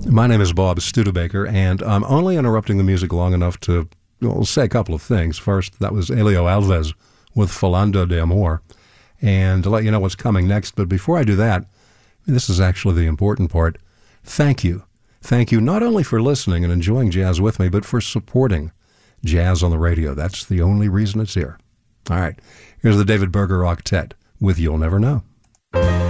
My name is Bob Studebaker, and I'm only interrupting the music long enough to say a couple of things. First, that was Elio Alves with Falando de Amor, and to let you know what's coming next. But before I do that, this is actually the important part. Thank you. Thank you not only for listening and enjoying jazz with me, but for supporting jazz on the radio. That's the only reason it's here. All right, here's the David Berger Octet with You'll Never Know.